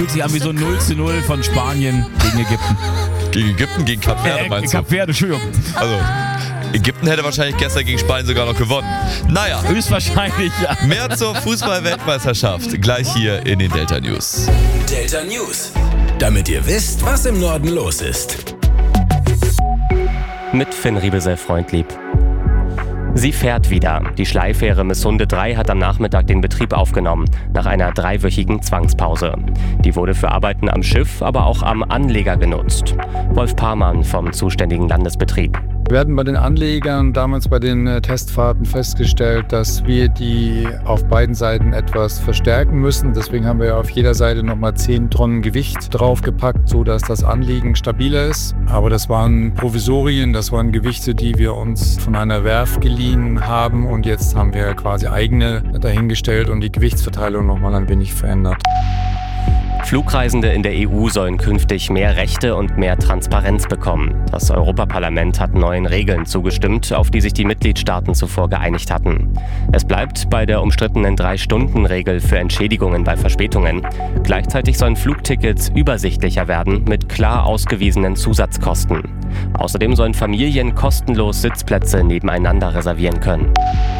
Fühlt sich an wie so ein 0:0 von Spanien gegen Ägypten. Gegen Ägypten, gegen Kap Verde meinst du? Kap Verde, Entschuldigung. Also, Ägypten hätte wahrscheinlich gestern gegen Spanien sogar noch gewonnen. Naja, Höchstwahrscheinlich, ja. mehr zur Fußball-Weltmeisterschaft gleich hier in den Delta News. Delta News, damit ihr wisst, was im Norden los ist. Mit Finn Riebesell-Freundlieb. Sie fährt wieder. Die Schleifähre Missunde 3 hat am Nachmittag den Betrieb aufgenommen, nach einer 3-wöchigen Zwangspause. Die wurde für Arbeiten am Schiff, aber auch am Anleger genutzt. Wolf Parmann vom zuständigen Landesbetrieb. Wir hatten bei den Anlegern damals bei den Testfahrten festgestellt, dass wir die auf beiden Seiten etwas verstärken müssen. Deswegen haben wir auf jeder Seite nochmal 10 Tonnen Gewicht draufgepackt, sodass das Anliegen stabiler ist. Aber das waren Provisorien, das waren Gewichte, die wir uns von einer Werft geliehen haben. Und jetzt haben wir quasi eigene dahingestellt und die Gewichtsverteilung nochmal ein wenig verändert. Flugreisende in der EU sollen künftig mehr Rechte und mehr Transparenz bekommen. Das Europaparlament hat neuen Regeln zugestimmt, auf die sich die Mitgliedstaaten zuvor geeinigt hatten. Es bleibt bei der umstrittenen 3-Stunden-Regel für Entschädigungen bei Verspätungen. Gleichzeitig sollen Flugtickets übersichtlicher werden mit klar ausgewiesenen Zusatzkosten. Außerdem sollen Familien kostenlos Sitzplätze nebeneinander reservieren können.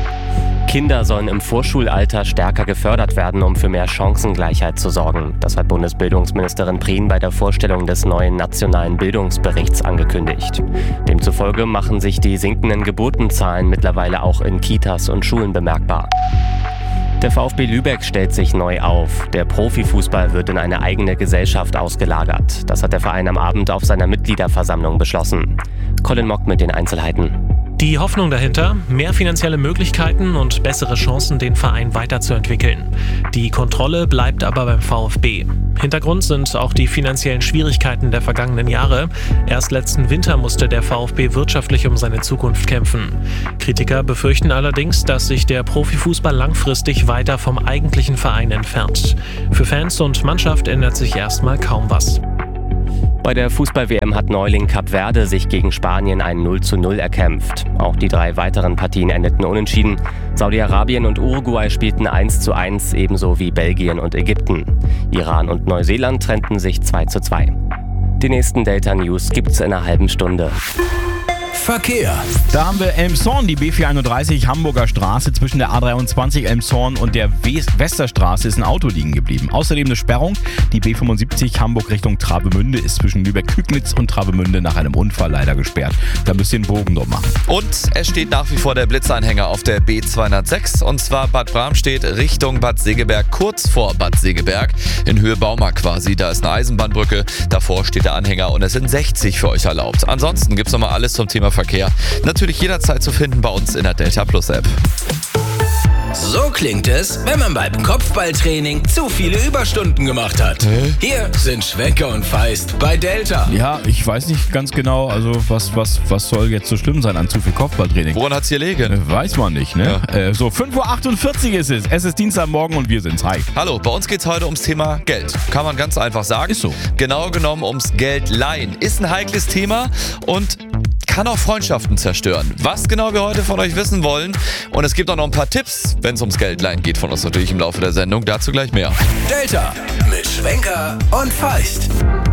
Kinder sollen im Vorschulalter stärker gefördert werden, um für mehr Chancengleichheit zu sorgen. Das hat Bundesbildungsministerin Prien bei der Vorstellung des neuen nationalen Bildungsberichts angekündigt. Demzufolge machen sich die sinkenden Geburtenzahlen mittlerweile auch in Kitas und Schulen bemerkbar. Der VfB Lübeck stellt sich neu auf. Der Profifußball wird in eine eigene Gesellschaft ausgelagert. Das hat der Verein am Abend auf seiner Mitgliederversammlung beschlossen. Colin Mock mit den Einzelheiten. Die Hoffnung dahinter, mehr finanzielle Möglichkeiten und bessere Chancen, den Verein weiterzuentwickeln. Die Kontrolle bleibt aber beim VfB. Hintergrund sind auch die finanziellen Schwierigkeiten der vergangenen Jahre. Erst letzten Winter musste der VfB wirtschaftlich um seine Zukunft kämpfen. Kritiker befürchten allerdings, dass sich der Profifußball langfristig weiter vom eigentlichen Verein entfernt. Für Fans und Mannschaft ändert sich erstmal kaum was. Bei der Fußball-WM hat Neuling Kap Verde sich gegen Spanien ein 0:0 erkämpft. Auch die 3 weiteren Partien endeten unentschieden. Saudi-Arabien und Uruguay spielten 1:1, ebenso wie Belgien und Ägypten. Iran und Neuseeland trennten sich 2:2. Die nächsten Delta News gibt's in einer halben Stunde. Verkehr. Da haben wir Elmshorn, die B431 Hamburger Straße. Zwischen der A23 Elmshorn und der Westerstraße ist ein Auto liegen geblieben. Außerdem eine Sperrung. Die B75 Hamburg Richtung Travemünde ist zwischen Lübeck-Kügnitz und Travemünde nach einem Unfall leider gesperrt. Da müsst ihr einen Bogen drum machen. Und es steht nach wie vor der Blitzanhänger auf der B206. Und zwar Bad Bramstedt Richtung Bad Segeberg, kurz vor Bad Segeberg. In Höhe Baumarkt quasi. Da ist eine Eisenbahnbrücke. Davor steht der Anhänger und es sind 60 für euch erlaubt. Ansonsten gibt's nochmal alles zum Thema Verkehr. Natürlich jederzeit zu finden bei uns in der Delta Plus App. So klingt es, wenn man beim Kopfballtraining zu viele Überstunden gemacht hat. Hier sind Schwenker und Feist bei Delta. Ja, ich weiß nicht ganz genau, also was soll jetzt so schlimm sein an zu viel Kopfballtraining? Woran hat's hier liegen? Weiß man nicht, ne? Ja. So 5:48 Uhr ist es. Es ist Dienstagmorgen und wir sind's. Hi. Hallo, bei uns geht's heute ums Thema Geld. Kann man ganz einfach sagen. Ist so. Genau genommen ums Geld leihen. Ist ein heikles Thema und kann auch Freundschaften zerstören. Was genau wir heute von euch wissen wollen. Und es gibt auch noch ein paar Tipps, wenn es ums Geldleihen geht, von uns natürlich im Laufe der Sendung. Dazu gleich mehr. Delta mit Schwenker und Feist.